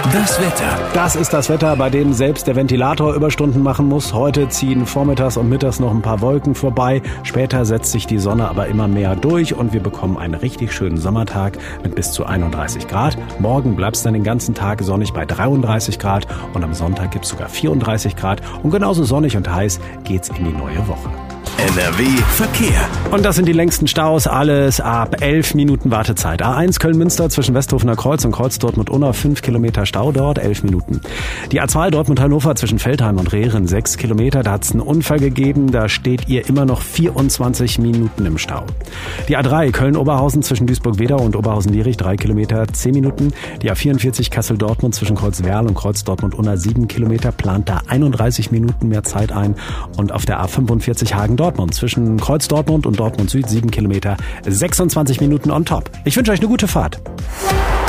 Das Wetter. Das ist das Wetter, bei dem selbst der Ventilator Überstunden machen muss. Heute ziehen vormittags und mittags noch ein paar Wolken vorbei. Später setzt sich die Sonne aber immer mehr durch und wir bekommen einen richtig schönen Sommertag mit bis zu 31 Grad. Morgen bleibt es dann den ganzen Tag sonnig bei 33 Grad und am Sonntag gibt es sogar 34 Grad. Und genauso sonnig und heiß geht's in die neue Woche. NRW Verkehr. Und das sind die längsten Staus, alles ab 11 Minuten Wartezeit. A1 Köln-Münster zwischen Westhofener Kreuz und Kreuz Dortmund-Unna, 5 Kilometer Stau dort, 11 Minuten. Die A2 Dortmund-Hannover zwischen Feldheim und Rehren, 6 Kilometer, da hat es einen Unfall gegeben, da steht ihr immer noch 24 Minuten im Stau. Die A3 Köln-Oberhausen zwischen Duisburg-Wedau und Oberhausen-Lierich, 3 Kilometer, 10 Minuten. Die A44 Kassel-Dortmund zwischen Kreuz-Werl und Kreuz Dortmund-Unna, 7 Kilometer, plant da 31 Minuten mehr Zeit ein. Und auf der A45 Hagen-Dortmund zwischen Kreuz Dortmund und Dortmund Süd 7 Kilometer, 26 Minuten on top. Ich wünsche euch eine gute Fahrt.